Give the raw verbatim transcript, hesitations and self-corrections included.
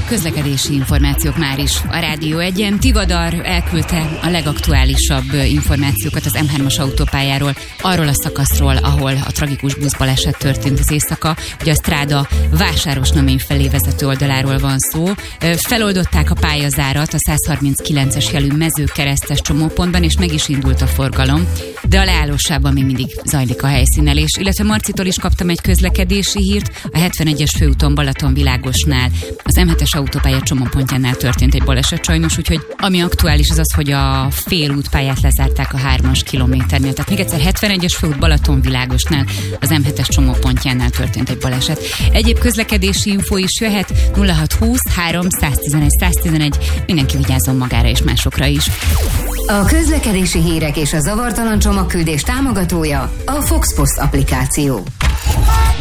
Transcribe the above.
Közlekedési információk már is a Rádió egyen. Tivadar elküldte a legaktuálisabb információkat az em hármas autópályáról, arról a szakaszról, ahol a tragikus buszbaleset történt az éjszaka. Ugye a Stráda Vásárosnamény felé vezető oldaláról van szó. Feloldották a pályazárat a száz harminckilences jelű Mezőkeresztes csomópontban, és meg is indult a forgalom, de a leállósában még mindig zajlik a helyszínelés. Illetve Marcitól is kaptam egy közlekedési hírt, a hetvenegyes főúton Balatonvilágosnál, az em hetes autópálya csomópontjánál történt egy baleset sajnos, úgyhogy ami aktuális az az, hogy a félútpályát lezárták a hármas kilométernél. Tehát még egyszer hetvenegyes főút Balatonvilágosnál, az em hetes csomópontjánál történt egy baleset. Egyéb közlekedési info is jöhet nulla hat húsz három száztizenegy száztizenegy. Mindenki vigyázzon magára és másokra is. A közlekedési hírek és a zavartalan csomagküldés támogatója a Fox Post applikáció.